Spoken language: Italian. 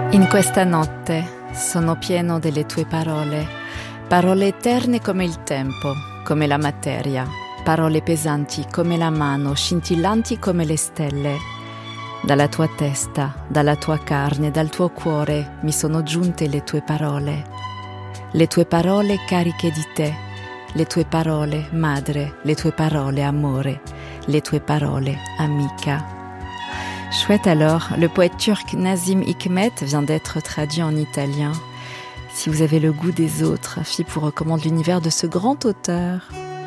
In questa notte sono pieno delle tue parole, parole eterne come il tempo, come la materia, parole pesanti come la mano, scintillanti come le stelle. Dalla tua testa, dalla tua carne, dal tuo cuore mi sono giunte le tue parole cariche di te, le tue parole madre, le tue parole amore, le tue parole amica. Chouette alors, le poète turc Nazım Hikmet vient d'être traduit en italien. Si vous avez le goût des autres, FIP vous recommande l'univers de ce grand auteur.